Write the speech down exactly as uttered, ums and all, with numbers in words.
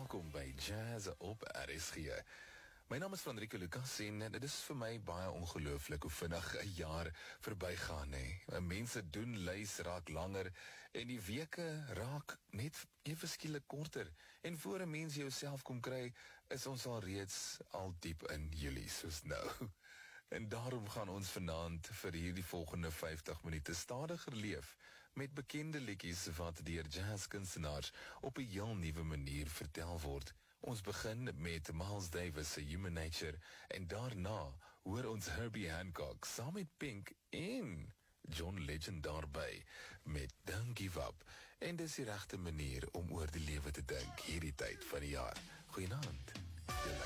Welkom by Jazz op R S G. My naam is Franrico Lucas en dit is vir my baie ongelooflik hoe vinnig 'n jaar verbygaan, hè. Mense doen lys raak langer en die weke raak net ewe skielik korter. En voor 'n mens jouself kom kry, is ons al reeds al diep in Julie, soos nou. En daarom gaan ons vanaand vir hierdie volgende vyftig minute stadiger leef met bekende liedjies wat deur jazzkunstenaars op 'n heel nuwe manier vertel word. Ons begin met Miles Davis se Human Nature en daarna hoor ons Herbie Hancock saam met Pink en John Legend daarby met Don't Give Up. En dis die regte manier om oor die lewe te dink hierdie tyd van die jaar. Goeienaand.